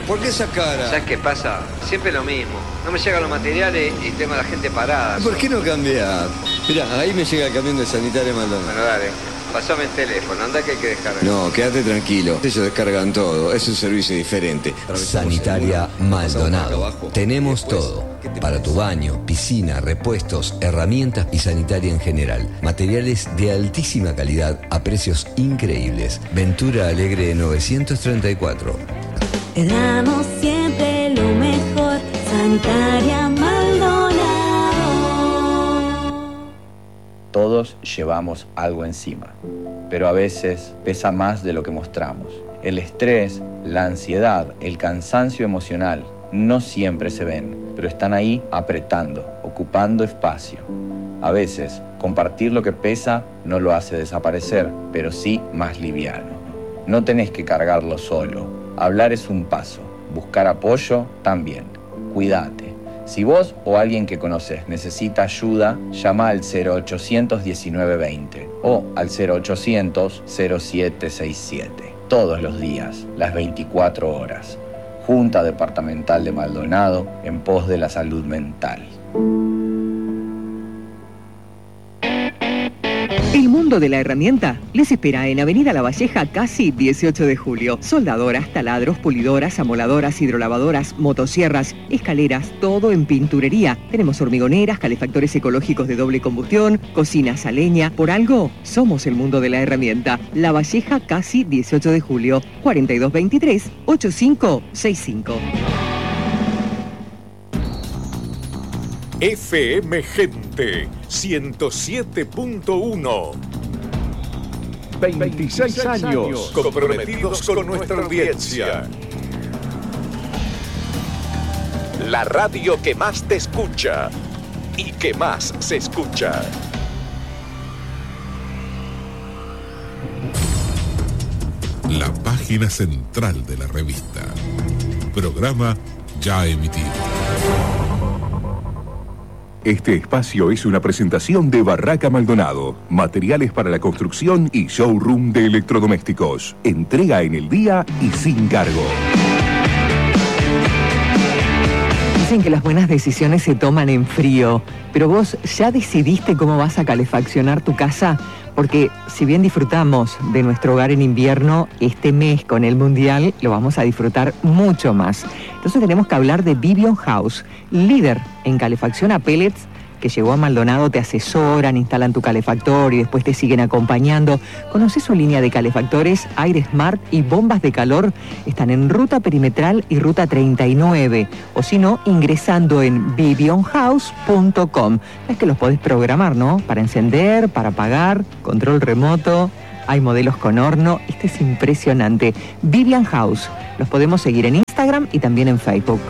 ¿Por qué esa cara? ¿Sabes qué pasa? Siempre lo mismo. No me llegan los materiales y tengo a la gente parada. ¿Por qué no cambiar? Mirá, ahí me llega el camión de Sanitaria Maldonado. Bueno, dale. Pasame el teléfono, anda que hay que descargar. No, quédate tranquilo. Ellos descargan todo. Es un servicio diferente. Sanitaria Maldonado. Tenemos todo. Para tu baño, piscina, repuestos, herramientas y sanitaria en general. Materiales de altísima calidad a precios increíbles. Ventura Alegre 934. Te damos siempre lo mejor. Sanitaria Maldonado. Todos llevamos algo encima, pero a veces pesa más de lo que mostramos. El estrés, la ansiedad, el cansancio emocional no siempre se ven, pero están ahí apretando, ocupando espacio. A veces, compartir lo que pesa no lo hace desaparecer, pero sí más liviano. No tenés que cargarlo solo. Hablar es un paso, buscar apoyo también. Cuídate. Si vos o alguien que conoces necesita ayuda, llama al 0800 1920 o al 0800 0767. Todos los días, las 24 horas. Junta Departamental de Maldonado en pos de la salud mental. El mundo de la herramienta les espera en Avenida La Valleja, casi 18 de julio. Soldadoras, taladros, pulidoras, amoladoras, hidrolavadoras, motosierras, escaleras, todo en pinturería. Tenemos hormigoneras, calefactores ecológicos de doble combustión, cocinas a leña. Por algo, somos el mundo de la herramienta. La Valleja, casi 18 de julio, 4223-8565. FM Gente 107.1. 26 años comprometidos con nuestra audiencia. La radio que más te escucha y que más se escucha. La página central de la revista. Programa ya emitido. Este espacio es una presentación de Barraca Maldonado, materiales para la construcción y showroom de electrodomésticos. Entrega en el día y sin cargo. Dicen que las buenas decisiones se toman en frío, pero vos ya decidiste cómo vas a calefaccionar tu casa, porque si bien disfrutamos de nuestro hogar en invierno, este mes con el Mundial lo vamos a disfrutar mucho más. Entonces tenemos que hablar de Vivion House, líder en calefacción a pellets, que llegó a Maldonado, te asesoran, instalan tu calefactor y después te siguen acompañando. Conoce su línea de calefactores, Aire Smart y bombas de calor. Están en Ruta Perimetral y Ruta 39. O si no, ingresando en vivionhouse.com. Es que los podés programar, ¿no? Para encender, para apagar, control remoto. Hay modelos con horno. Este es impresionante. Vivian House. Los podemos seguir en Instagram y también en Facebook.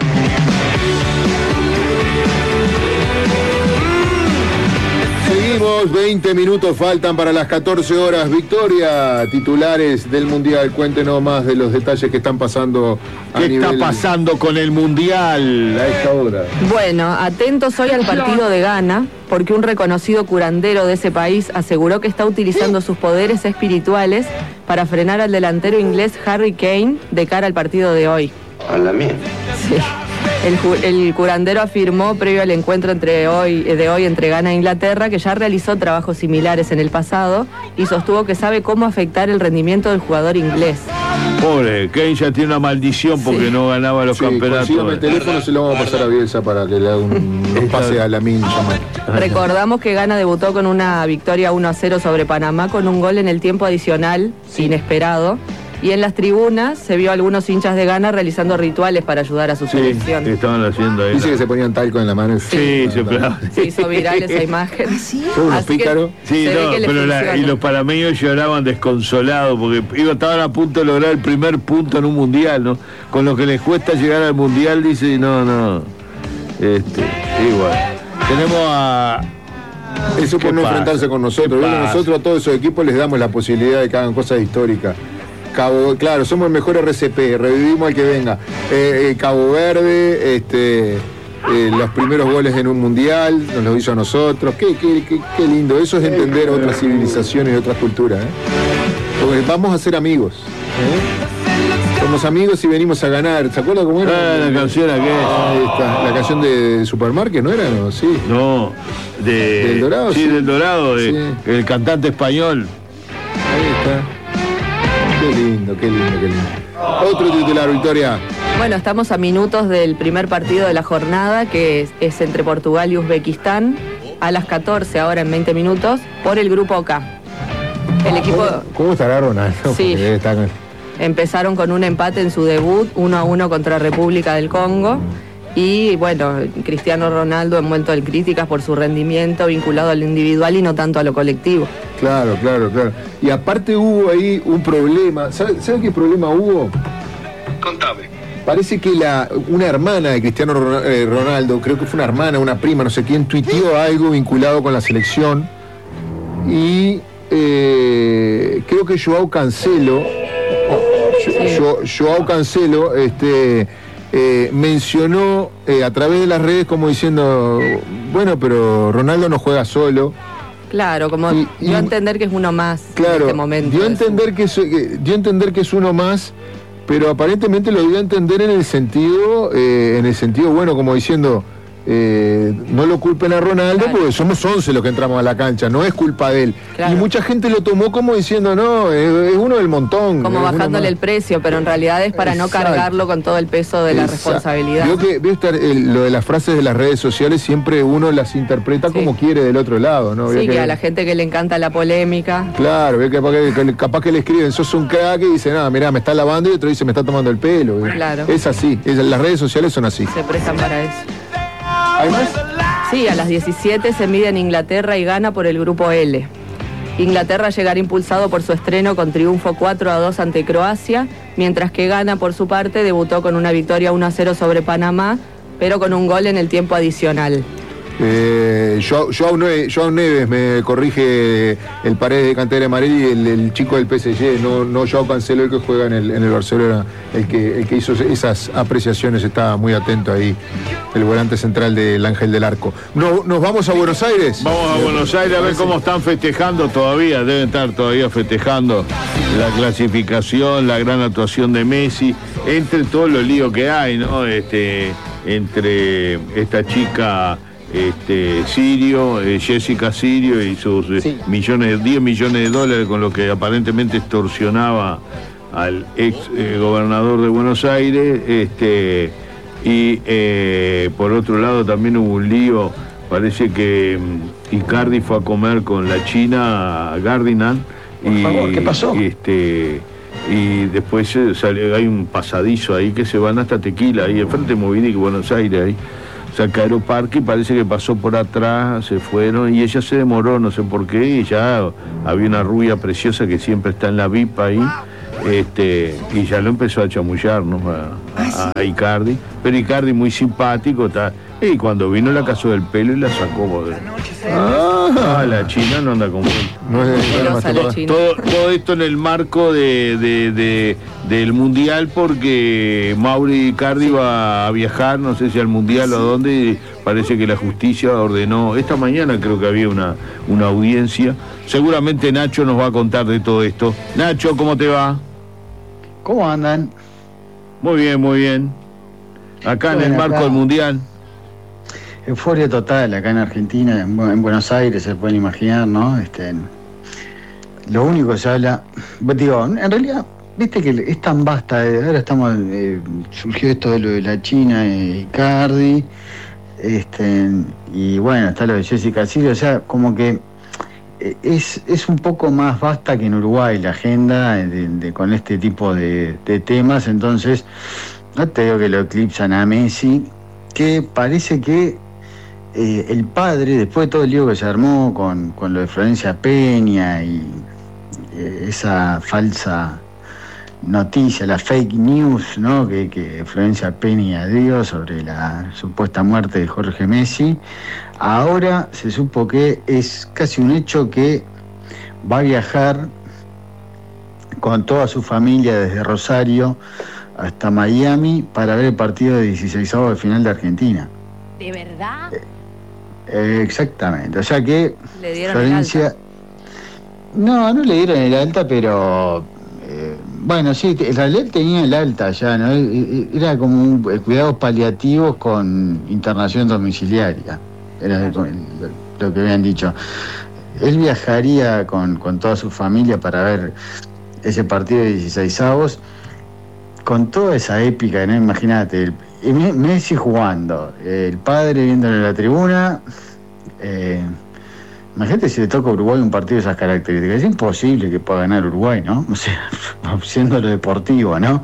20 minutos faltan para las 14 horas. Victoria, titulares del Mundial. Cuéntenos más de los detalles que están pasando. ¿Qué está pasando con el Mundial a esta hora? Bueno, atentos hoy al partido de Ghana, porque un reconocido curandero de ese país aseguró que está utilizando sus poderes espirituales para frenar al delantero inglés Harry Kane de cara al partido de hoy. A la mía. Sí. El curandero afirmó, previo al encuentro de hoy entre Ghana e Inglaterra, que ya realizó trabajos similares en el pasado y sostuvo que sabe cómo afectar el rendimiento del jugador inglés. Pobre, Kane ya tiene una maldición porque no ganaba los campeonatos. Consígame el teléfono, se lo vamos a pasar a Bielsa para que le haga un pase a la Recordamos que Ghana debutó con una victoria 1-0 sobre Panamá con un gol en el tiempo adicional, inesperado. Y en las tribunas se vio a algunos hinchas de Ghana realizando rituales para ayudar a su selección. Sí, estaban haciendo ahí. Dice que se ponían talco en la mano. Sí, se hizo viral esa imagen. ¿Sí? Son unos pícaros. Sí, no, y los panameños lloraban desconsolados porque estaban a punto de lograr el primer punto en un mundial, ¿no? Con lo que les cuesta llegar al mundial, dice, no. Igual. Tenemos a... Eso por no enfrentarse con nosotros. Nosotros a todos esos equipos les damos la posibilidad de que hagan cosas históricas. Claro, somos el mejor RCP, revivimos al que venga. Cabo Verde, los primeros goles en un mundial, nos lo hizo a nosotros. Qué lindo, eso es entender otras civilizaciones y otras culturas. Porque vamos a ser amigos. Somos amigos y venimos a ganar. ¿Se acuerda cómo era? La canción aquella. Ahí está. La canción de Supermarket, ¿no era? No, sí. No, ¿Del Dorado? Sí, del Dorado, el cantante español. Ahí está. Qué lindo, qué lindo, qué lindo. Otro titular, Victoria. Bueno, estamos a minutos del primer partido de la jornada, que es entre Portugal y Uzbekistán, a las 14, ahora en 20 minutos, por el grupo K. El equipo... ¿Cómo estará Ronaldo? Sí. Empezaron con un empate en su debut, 1-1 contra República del Congo. Y bueno, Cristiano Ronaldo envuelto en críticas por su rendimiento vinculado a lo individual y no tanto a lo colectivo. Claro. Y aparte hubo ahí un problema. ¿Sabe qué problema hubo? Contame. Parece que una hermana de Cristiano Ronaldo, creo que fue una hermana, una prima, no sé quién, tuiteó algo vinculado con la selección. Y creo que Joao Cancelo mencionó a través de las redes como diciendo, bueno, pero Ronaldo no juega solo. Claro, como dio a entender que es uno más, claro, en este momento. Dio a entender que es uno más, pero aparentemente lo dio a entender en el sentido bueno, como diciendo, no lo culpen a Ronaldo, claro, porque somos 11 los que entramos a la cancha, no es culpa de él. Claro. Y mucha gente lo tomó como diciendo, no, es uno del montón. Como bajándole el precio, pero en realidad es para no cargarlo con todo el peso de la responsabilidad. Veo lo de las frases de las redes sociales, siempre uno las interpreta como quiere del otro lado, ¿no? Sí, que a la gente que le encanta la polémica. Claro, capaz que le escriben, sos un crack, y dice, no, mirá, me está lavando, y otro dice, me está tomando el pelo. Claro. Es así, las redes sociales son así. Se prestan para eso. ¿Hay más? Sí, a las 17 se miden Inglaterra y Ghana por el grupo L. Inglaterra llegará impulsado por su estreno con triunfo 4-2 ante Croacia, mientras que Ghana, por su parte, debutó con una victoria 1-0 sobre Panamá, pero con un gol en el tiempo adicional. Joao Neves me corrige el Paredes de Cantera de Madrid y el chico del PSG, no Joao Cancelo, el que juega en el Barcelona, el que hizo esas apreciaciones, estaba muy atento ahí, el volante central del Ángel del Arco. ¿Nos vamos a Buenos Aires? Vamos a Buenos Aires a ver cómo están festejando todavía, deben estar todavía festejando la clasificación, la gran actuación de Messi, entre todos los líos que hay, ¿no? Entre esta chica... Sirio, Jessica Sirio y sus 10 millones de dólares con lo que aparentemente extorsionaba al ex gobernador de Buenos Aires, y por otro lado también hubo un lío, parece que Icardi fue a comer con la china Gardinan. Por favor, ¿qué pasó? Y después hay un pasadizo ahí que se van hasta Tequila, ahí enfrente de Movidic, Buenos Aires, ahí cerca de Aeroparque, y parece que pasó por atrás, se fueron, y ella se demoró, no sé por qué, y ya había una rubia preciosa que siempre está en la VIP ahí, y ya lo empezó a chamullar, ¿no? a Icardi, pero Icardi muy simpático, y cuando vino la casó del pelo y la sacó. La China no anda con todo esto en el marco del Mundial, porque Mauri Icardi va a viajar, no sé si al Mundial o a dónde, y parece que la justicia ordenó, esta mañana creo que había una audiencia, seguramente Nacho nos va a contar de todo esto. Nacho, ¿cómo te va? ¿Cómo andan? Muy bien. Acá en el marco del Mundial. Euforia total acá en Argentina, en Buenos Aires, se pueden imaginar, ¿no? Lo único que se habla, digo, en realidad, viste que es tan vasta, ahora surgió esto de lo de la China y Icardi, y bueno, está lo de Jessica Sirio, o sea, como que es un poco más vasta que en Uruguay la agenda con este tipo de temas, entonces, no te digo que lo eclipsan a Messi, que parece que el padre, después de todo el lío que se armó con lo de Florencia Peña y esa falsa noticia, la fake news, ¿no? que Florencia Peña dio sobre la supuesta muerte de Jorge Messi, ahora se supo que es casi un hecho que va a viajar con toda su familia desde Rosario hasta Miami para ver el partido de 16avos de final de Argentina. ¿De verdad? Exactamente, o sea que ¿le dieron Florencia... el alta? No le dieron el alta, pero Bueno, sí, en realidad tenía el alta ya, ¿no? Era como cuidados paliativos con internación domiciliaria. Era lo que habían dicho. Él viajaría con toda su familia para ver ese partido de 16avos, con toda esa épica, ¿no? Imagínate, Messi jugando, el padre viéndolo en la tribuna. Imagínate si le toca a Uruguay un partido de esas características. Es imposible que pueda ganar Uruguay, ¿no? O sea, siendo lo deportivo, ¿no?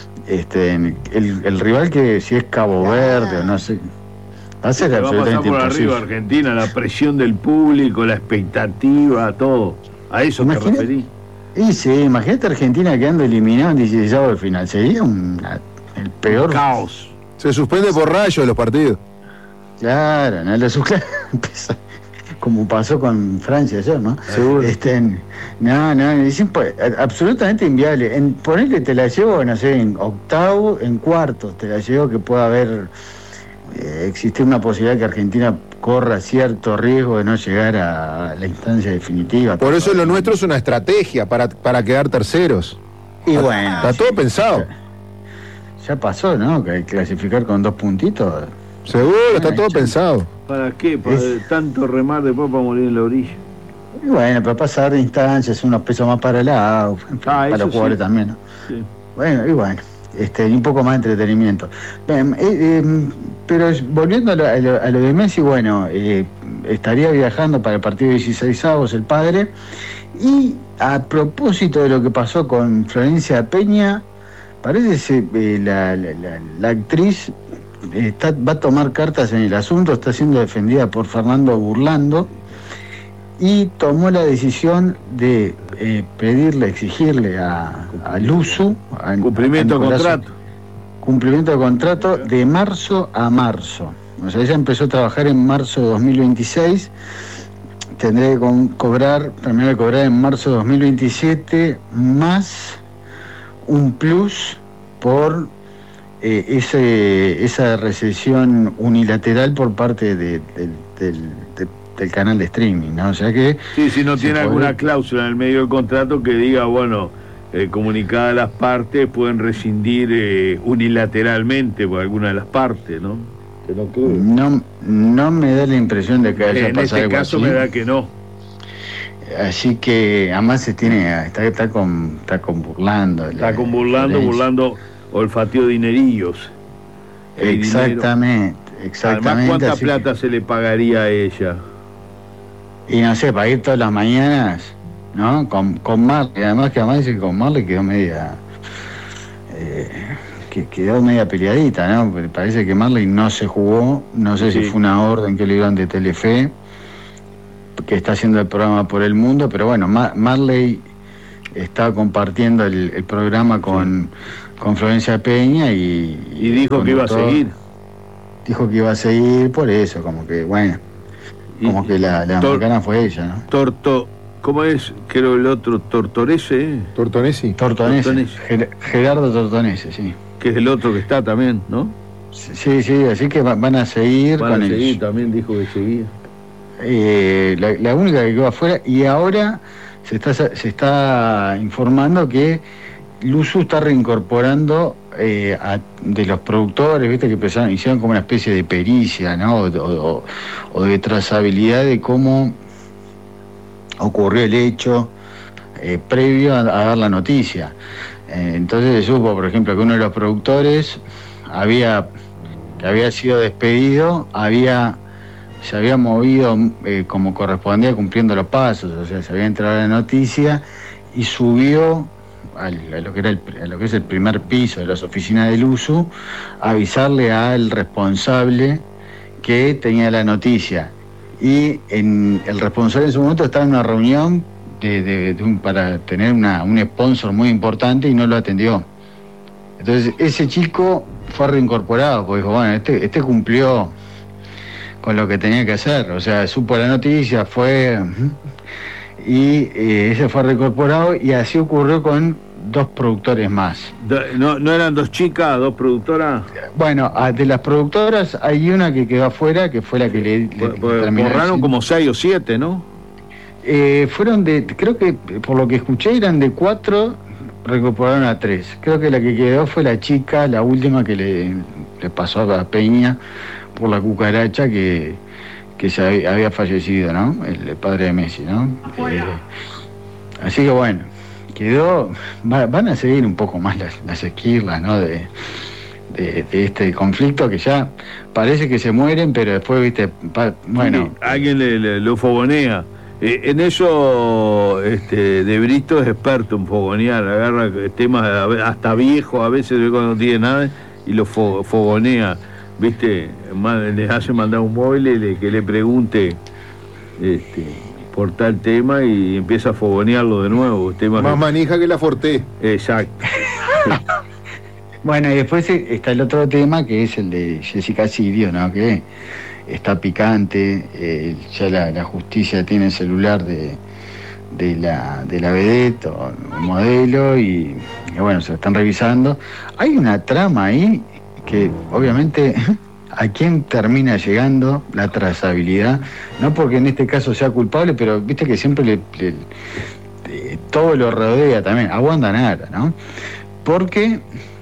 El rival que si es Cabo Verde o no sé, va a ser absolutamente imposible. Va a pasar por arriba Argentina, la presión del público, la expectativa, todo. A eso me referí. Y sí, imagínate Argentina quedando eliminado en 16avos de final. Sería el peor caos. Se suspende por rayo los partidos. Claro, no lo empieza como pasó con Francia ayer, ¿no? Seguro. Es absolutamente inviable. Ponele, te la llevo, no sé, en octavo, en cuartos, te la llevo que pueda haber existe una posibilidad que Argentina corra cierto riesgo de no llegar a la instancia definitiva. Por eso lo nuestro es una estrategia para quedar terceros. Y bueno, está todo pensado. Ya pasó, ¿no? Que clasificar con 2 puntitos. Seguro, está todo pensado. ¿Para qué? ¿Para tanto remar después para morir en la orilla? Y bueno, para pasar de instancias, unos pesos más para el lado, para los jugadores también, ¿no? Sí. Bueno, y bueno, un poco más de entretenimiento. Pero volviendo a lo de Messi, bueno, estaría viajando para el partido de 16avos el padre. Y a propósito de lo que pasó con Florencia Peña, parece que la actriz va a tomar cartas en el asunto, está siendo defendida por Fernando Burlando y tomó la decisión de exigirle a Luzu cumplimiento de contrato. Cumplimiento de contrato de marzo a marzo. O sea, ella empezó a trabajar en marzo de 2026, tendré que terminar de cobrar en marzo de 2027, más un plus por esa recesión unilateral por parte del canal de streaming, ¿no? O sea que... Sí, si no tiene alguna cláusula en el medio del contrato que diga, bueno, comunicadas las partes pueden rescindir unilateralmente por alguna de las partes, ¿no? No me da la impresión de que haya pasado algo así. En este caso me da que no. Así que además está con Burlando. Burlando olfateó dinerillos. Exactamente. Además, ¿cuánta plata se le pagaría a ella? Y no sé, para ir todas las mañanas, ¿no? Con Marley. Además dice que con Marley quedó media... quedó media peleadita, ¿no? Parece que Marley no se jugó. No sé si fue una orden que le dieron de Telefe, que está haciendo el programa por el mundo, pero bueno, Marley está compartiendo el programa con Florencia Peña y dijo que iba a seguir. Dijo que iba a seguir por eso, como que bueno, como que la americana fue ella, ¿no? ¿Cómo es? Creo el otro, Tortonese. Tortonese. Gerardo Tortonese, sí. Que es el otro que está también, ¿no? Sí, así que van a seguir. Van a seguir, también dijo que seguía. La única que quedó afuera, y ahora se está informando que Luzu está reincorporando de los productores, viste, que hicieron como una especie de pericia, ¿no? O de trazabilidad de cómo ocurrió el hecho previo a dar la noticia. Entonces se supo, por ejemplo, que uno de los productores que había sido despedido, se había movido como correspondía, cumpliendo los pasos, o sea, se había entrado la noticia y subió a lo que es el primer piso de las oficinas del USU a avisarle al responsable que tenía la noticia. Y el responsable en su momento estaba en una reunión para tener un sponsor muy importante y no lo atendió. Entonces ese chico fue reincorporado, porque dijo, bueno, este cumplió con lo que tenía que hacer, o sea, supo la noticia, fue y ese fue reincorporado, y así ocurrió con 2 productores más. ¿No eran 2 chicas, 2 productoras? Bueno, de las productoras hay una que quedó afuera, que fue la que le terminó. Borraron como 6 o 7, ¿no? Fueron creo que por lo que escuché eran de 4, recuperaron a 3. Creo que la que quedó fue la chica, la última que le pasó a Peña por la cucaracha que se había fallecido, ¿no? El padre de Messi, ¿no? Así que bueno, quedó. Van a seguir un poco más las esquirlas, ¿no? De este conflicto, que ya parece que se mueren, pero después, viste, bueno. Sí, alguien lo fogonea. En eso De Brito es experto en fogonear, agarra temas hasta viejos, a veces cuando no tiene nada, y lo fogonea, viste, les hace mandar un móvil que le pregunte por tal tema y empieza a fogonearlo de nuevo. Más manija que la Forté. Exacto. Bueno, y después está el otro tema, que es el de Jessica Sirio, ¿no? Que está picante, ya la justicia tiene el celular de la vedette o modelo y bueno, se lo están revisando. Hay una trama ahí que obviamente a quién termina llegando la trazabilidad, no porque en este caso sea culpable, pero viste que siempre todo lo rodea también, a Wanda Nara, ¿no? Porque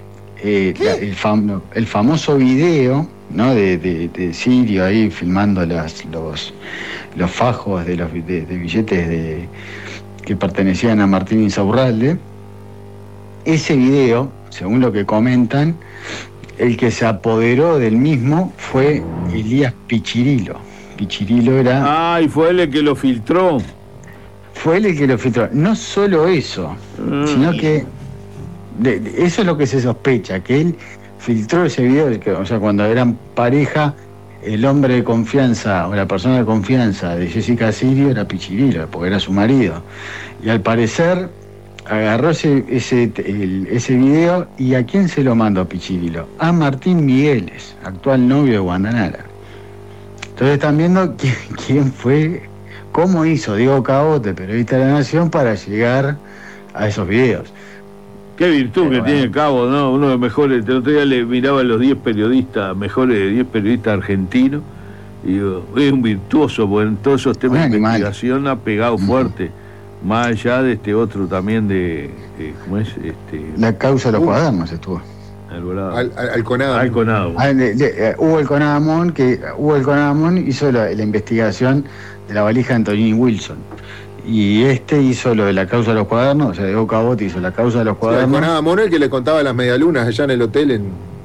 el famoso video, ¿no? de Sirio ahí filmando los fajos de billetes que pertenecían a Martín Insaurralde. Ese video, según lo que comentan, el que se apoderó del mismo fue Elías Pichirilo. Pichirilo era... y fue él el que lo filtró. Fue él el que lo filtró. No solo eso, sino que eso es lo que se sospecha, que él filtró ese video, o sea, cuando eran pareja, el hombre de confianza o la persona de confianza de Jessica Sirio era Pichirilo, porque era su marido. Y al parecer agarró ese video, y ¿a quién se lo mandó Pichirilo? A Martín Migueles, actual novio de Wanda Nara. Entonces están viendo quién fue, cómo hizo Diego Cabote, periodista de La Nación, para llegar a esos videos. Qué virtud que tiene Cabo, ¿no? Uno de los mejores. El otro día le miraba a los 10 periodistas, mejores de 10 periodistas argentinos, y digo, es un virtuoso, porque en todos esos temas de investigación ha pegado fuerte. Más allá de este otro también ¿cómo es? La causa de los cuadernos estuvo. Alconadamón. Hugo Alconadamón hizo la investigación de la valija de Antonini Wilson. Y hizo lo de la causa de los cuadernos, o sea, Diego Cabote hizo la causa de los cuadernos. Alconadamón, el que le contaba las medialunas allá en el hotel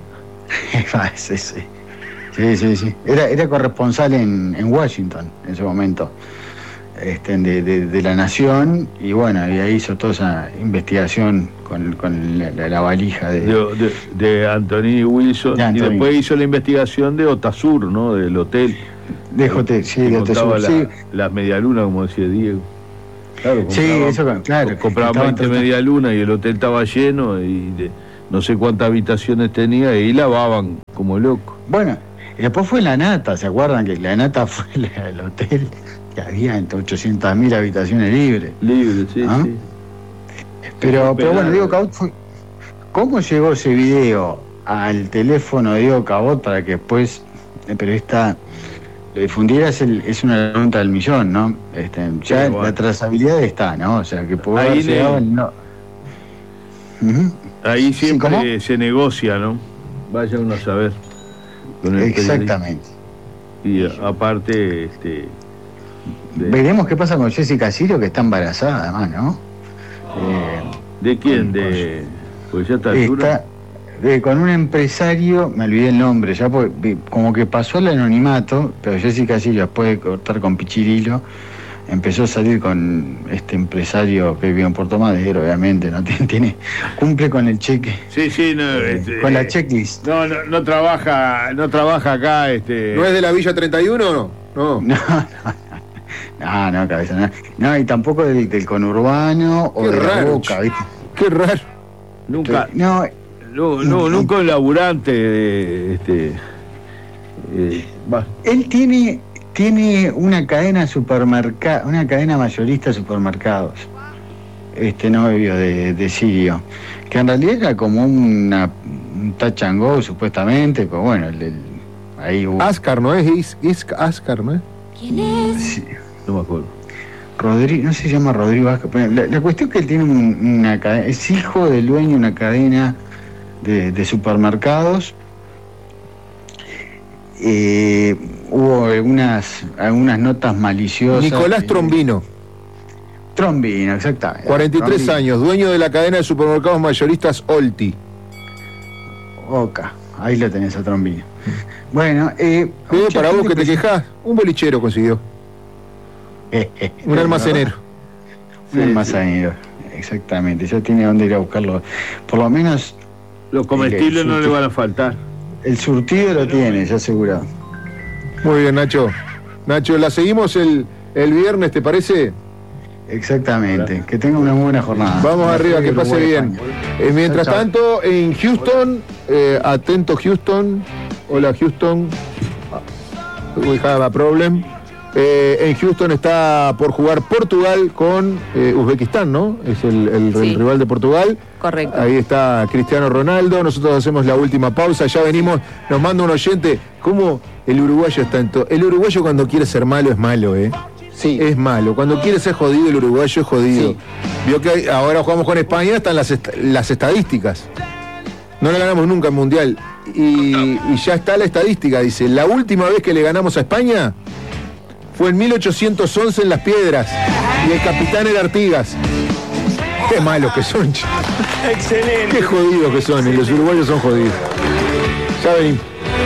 Sí. Era corresponsal en Washington en ese momento. De La Nación, y bueno, y ahí hizo toda esa investigación con la valija de Antonini Wilson, y después hizo la investigación de Otasur, ¿no? Del hotel. De hotel, sí, de Otasur. Las medialunas, como decía Diego. Claro, compraban 20 medialunas y el hotel estaba lleno, y no sé cuántas habitaciones tenía, y lavaban como loco. Bueno, y después fue La Nata, ¿se acuerdan que La Nata fue el hotel? Que había entre 800.000 habitaciones libres. Sí. Pero bueno, Diego Cabot ¿cómo llegó ese video al teléfono de Diego Cabot para que después el periodista lo difundiera? Es una pregunta del millón, ¿no? Ya la trazabilidad está, ¿no? O sea, que pudo haber llegado no. Ahí siempre se negocia, ¿no? Vaya uno a saber. Exactamente. Y aparte, veremos qué pasa con Jessica Sirio, que está embarazada además, ¿no? ¿De quién? Pues ya está con un empresario, me olvidé el nombre, ya como que pasó el anonimato, pero Jessica Sirio, después de cortar con Pichirilo, empezó a salir con este empresario que vive en Puerto Madero, obviamente, ¿no? Cumple con el cheque. Sí, con la checklist. No trabaja acá, ¿No es de la Villa 31 o no? No, cabeza, no, y tampoco del conurbano o de la Boca, ¿viste? Qué raro. Nunca. Nunca un laburante Él tiene una cadena una cadena mayorista de supermercados, novio de Sirio, que en realidad era como un touch and go, supuestamente, pero bueno, ahí hubo... Ascar, ¿no es? Es Ascar, ¿no es? ¿Quién es? Sí. No me acuerdo. Rodrigo, no sé si se llama Rodrigo Vázquez, pero la cuestión es que él tiene una cadena, es hijo del dueño de una cadena de supermercados. Hubo algunas notas maliciosas. Nicolás Trombino. Trombino, exactamente. 43 Trombino. años, dueño de la cadena de supermercados mayoristas Olti. Oca, ahí lo tenés a Trombino. Bueno, para vos que te quejás, un bolichero consiguió. Un almacenero. Un almacenero, exactamente. Ya tiene dónde ir a buscarlo. Por lo menos. Los comestibles no le van a faltar. El surtido lo tiene, ya asegurado. Muy bien, Nacho. Nacho, la seguimos el viernes, ¿te parece? Exactamente. Hola. Que tenga una buena jornada. Vamos arriba, que pase bien. Mientras tanto, en Houston, atento Houston. Hola Houston. We have a problem. En Houston está por jugar Portugal con Uzbekistán, ¿no? Es el rival de Portugal. Correcto. Ahí está Cristiano Ronaldo. Nosotros hacemos la última pausa. Ya venimos. Nos manda un oyente. ¿Cómo el uruguayo está en todo? El uruguayo cuando quiere ser malo es malo, ¿eh? Sí. Es malo. Cuando quiere ser jodido, el uruguayo es jodido. Sí. Vio que ahora jugamos con España, están las estadísticas. No le ganamos nunca al Mundial. Y ya está la estadística. Dice, la última vez que le ganamos a España fue en 1811 en Las Piedras. Y el capitán era Artigas. Qué malos que son. Excelente. Qué jodidos que son. Y los uruguayos son jodidos. Ya venimos.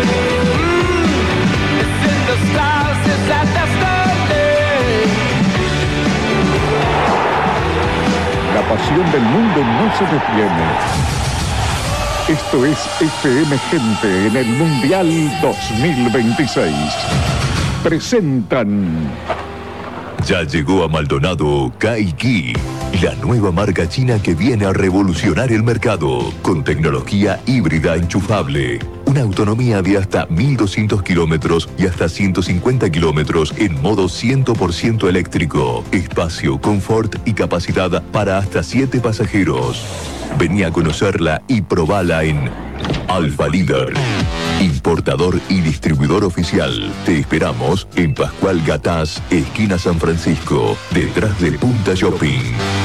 La pasión del mundo no se detiene. Esto es FM Gente en el Mundial 2026. Presentan. Ya llegó a Maldonado Kaiki, la nueva marca china que viene a revolucionar el mercado con tecnología híbrida enchufable. Una autonomía de hasta 1.200 kilómetros y hasta 150 kilómetros en modo 100% eléctrico. Espacio, confort y capacidad para hasta 7 pasajeros. Vení a conocerla y probala en Alfa Líder, importador y distribuidor oficial. Te esperamos en Pascual Gatás, esquina San Francisco, detrás de Punta Shopping.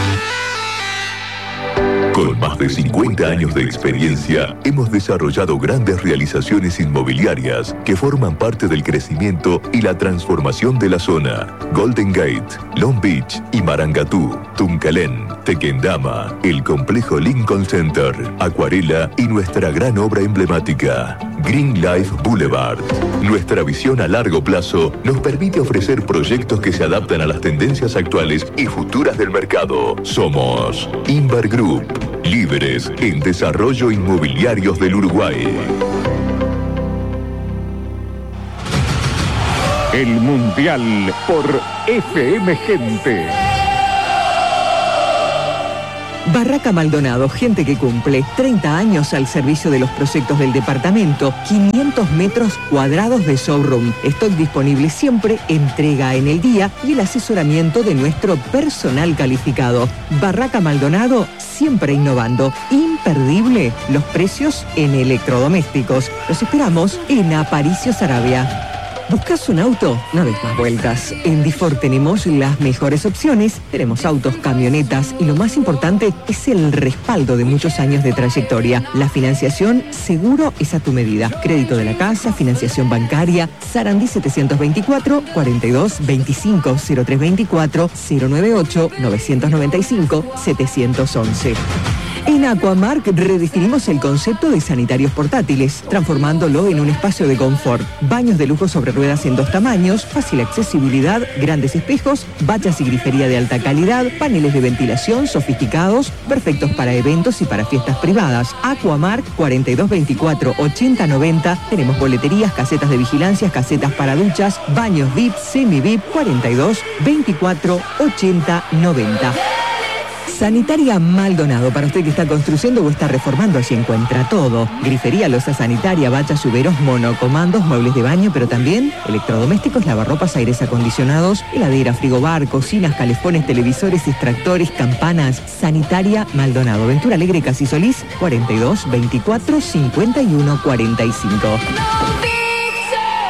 Con más de 50 años de experiencia, hemos desarrollado grandes realizaciones inmobiliarias que forman parte del crecimiento y la transformación de la zona. Golden Gate, Long Beach y Marangatú, Tuncalén, Tequendama, el complejo Lincoln Center, Acuarela y nuestra gran obra emblemática, Green Life Boulevard. Nuestra visión a largo plazo nos permite ofrecer proyectos que se adaptan a las tendencias actuales y futuras del mercado. Somos Inver Group, líderes en desarrollo inmobiliarios del Uruguay. El Mundial por FM Gente. Barraca Maldonado, gente que cumple. 30 años al servicio de los proyectos del departamento. 500 metros cuadrados de showroom. Stock disponible siempre, entrega en el día y el asesoramiento de nuestro personal calificado. Barraca Maldonado, siempre innovando. Imperdible los precios en electrodomésticos. Los esperamos en Aparicio Saravia. ¿Buscas un auto? No des más vueltas. En Difor tenemos las mejores opciones, tenemos autos, camionetas y lo más importante es el respaldo de muchos años de trayectoria. La financiación seguro es a tu medida. Crédito de la casa, financiación bancaria, Sarandí 724 42 25 0324 098 995 711. En Aquamark redefinimos el concepto de sanitarios portátiles, transformándolo en un espacio de confort. Baños de lujo sobre ruedas en 2 tamaños, fácil accesibilidad, grandes espejos, bañas y grifería de alta calidad, paneles de ventilación sofisticados, perfectos para eventos y para fiestas privadas. Aquamark 4224 8090. Tenemos boleterías, casetas de vigilancia, casetas para duchas, baños VIP, semi-VIP 42 24 80 90. Sanitaria Maldonado, para usted que está construyendo o está reformando, allí encuentra todo. Grifería, loza sanitaria, bachas, lluveros, monocomandos, muebles de baño, pero también electrodomésticos, lavarropas, aires acondicionados, heladera, frigobar, cocinas, calefones, televisores, extractores, campanas. Sanitaria Maldonado, Ventura Alegre, Casi Solís, 42 24 51 45.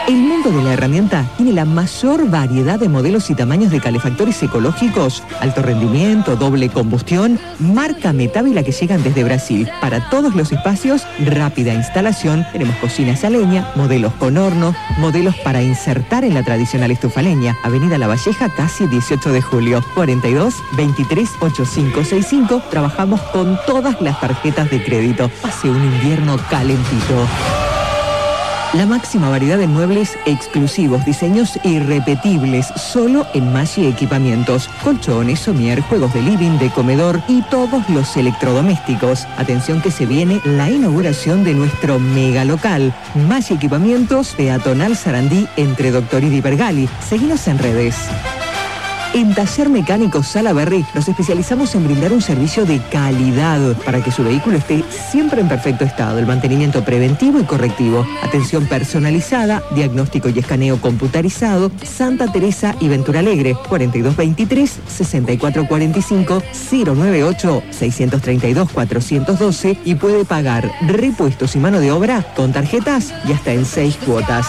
El mundo de la herramienta tiene la mayor variedad de modelos y tamaños de calefactores ecológicos, alto rendimiento, doble combustión, marca Metávila que llegan desde Brasil. Para todos los espacios, rápida instalación, tenemos cocinas a leña, modelos con horno, modelos para insertar en la tradicional estufa a leña. Avenida La Valleja, casi 18 de julio, 42 23 8565. Trabajamos con todas las tarjetas de crédito. Pase un invierno calentito. La máxima variedad de muebles exclusivos, diseños irrepetibles, solo en Maggi Equipamientos. Colchones, somier, juegos de living, de comedor y todos los electrodomésticos. Atención que se viene la inauguración de nuestro mega local. Maggi Equipamientos, peatonal Sarandí, entre Doctoridi y Bergali. Seguinos en redes. En Taller Mecánico Salaberry nos especializamos en brindar un servicio de calidad para que su vehículo esté siempre en perfecto estado. El mantenimiento preventivo y correctivo, atención personalizada, diagnóstico y escaneo computarizado. Santa Teresa y Ventura Alegre, 4223 6445 098 632 412 y puede pagar repuestos y mano de obra con tarjetas y hasta en 6 cuotas.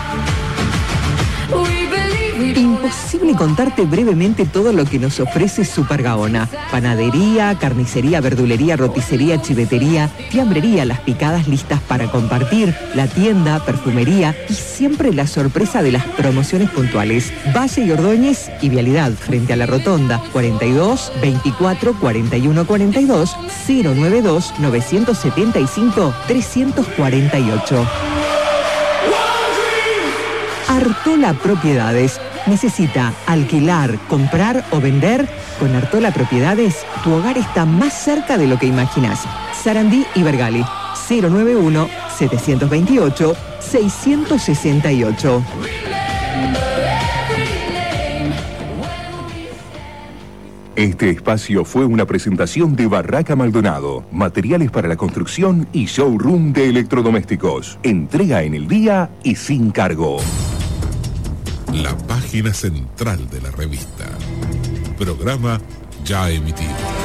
Imposible contarte brevemente todo lo que nos ofrece Super Gaona. Panadería, carnicería, verdulería, roticería, chivetería, fiambrería, las picadas listas para compartir, la tienda, perfumería y siempre la sorpresa de las promociones puntuales. Valle y Ordóñez y Vialidad frente a la Rotonda, 42 24 41 42 092 975 348. Artola Propiedades. ¿Necesita alquilar, comprar o vender? Con Artola Propiedades, tu hogar está más cerca de lo que imaginas. Sarandí y Bergali, 091-728-668. Este espacio fue una presentación de Barraca Maldonado, materiales para la construcción y showroom de electrodomésticos. Entrega en el día y sin cargo. La página central de la revista. Programa ya emitido.